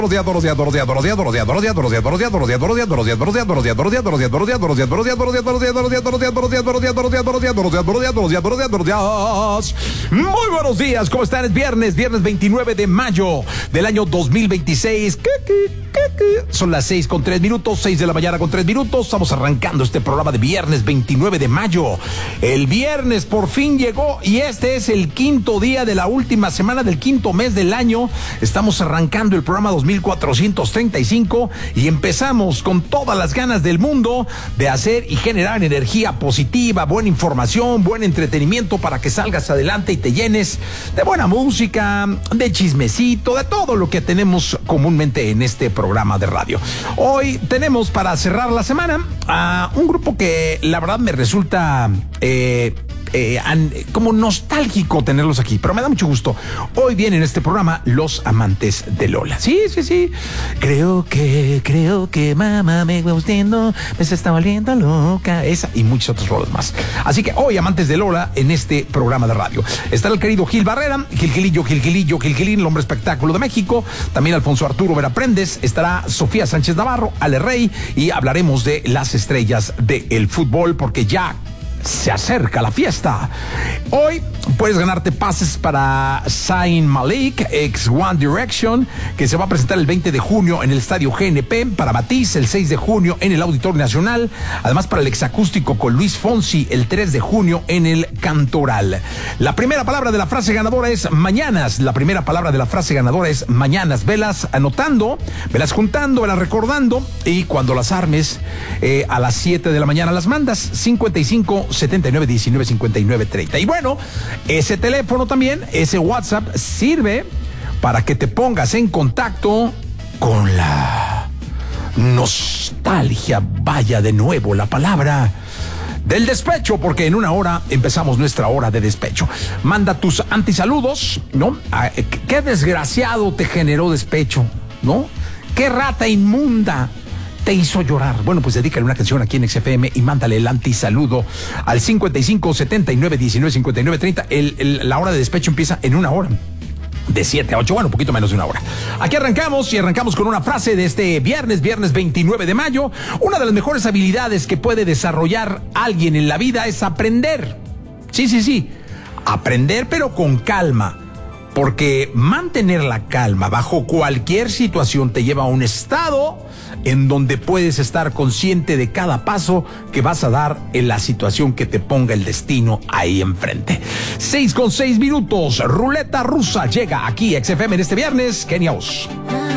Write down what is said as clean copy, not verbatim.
Muy buenos días, ¿cómo están? Es viernes 29 de mayo del año 2026. Son las 6:03, 6 de la mañana con 3 minutos. Estamos arrancando este programa de viernes 29 de mayo. El viernes por fin llegó y este es el quinto día de la última semana del quinto mes del año. Estamos arrancando el programa 2435 y empezamos con todas las ganas del mundo de hacer y generar energía positiva, buena información, buen entretenimiento para que salgas adelante y te llenes de buena música, de chismecito, de todo lo que tenemos comúnmente en este programa de radio. Hoy tenemos para cerrar la semana a un grupo que la verdad me resulta como nostálgico tenerlos aquí, pero me da mucho gusto. Hoy viene en este programa Los Amantes de Lola. Sí. Creo que mamá me gustando, me se está volviendo loca. Esa y muchos otros roles más. Así que hoy Amantes de Lola en este programa de radio. Estará el querido Gil Barrera, Gilgilillo, el hombre espectáculo de México. También Alfonso Arturo Veraprendes. Estará Sofía Sánchez Navarro, Ale Rey, y hablaremos de las estrellas del fútbol porque ya se acerca la fiesta. Hoy puedes ganarte pases para Zayn Malik, ex One Direction, que se va a presentar el 20 de junio en el Estadio GNP, para Matiz el 6 de junio en el Auditorio Nacional, además para el exacústico con Luis Fonsi el 3 de junio en el Cantoral. La primera palabra de la frase ganadora es mañanas. Velas anotando, velas juntando, velas recordando, y cuando las armes a las 7 de la mañana las mandas. 55 79 19 59 30. Y bueno, ese teléfono también, ese WhatsApp sirve para que te pongas en contacto con la nostalgia. Vaya de nuevo la palabra del despecho, porque en una hora empezamos nuestra hora de despecho. Manda tus antisaludos, ¿no? ¿Qué desgraciado te generó despecho, no? ¿Qué rata inmunda te hizo llorar? Bueno, pues dedícale una canción aquí en XFM y mándale el antisaludo al 55 79 19 59 30. La hora de despecho empieza en una hora, de 7 a 8, bueno, un poquito menos de una hora. Aquí arrancamos con una frase de este viernes 29 de mayo. Una de las mejores habilidades que puede desarrollar alguien en la vida es aprender. Sí. Aprender, pero con calma. Porque mantener la calma bajo cualquier situación te lleva a un estado en donde puedes estar consciente de cada paso que vas a dar en la situación que te ponga el destino ahí enfrente. 6:06, ruleta rusa llega aquí a XFM en este viernes. Kenia Os.